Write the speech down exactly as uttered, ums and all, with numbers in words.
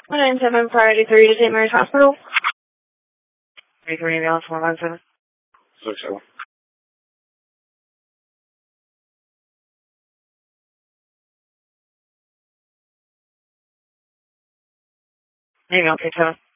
one nine seven priority three to Saint Mary's Hospital. three three ambulance one nine seven. six seven. Ambulance eight seven.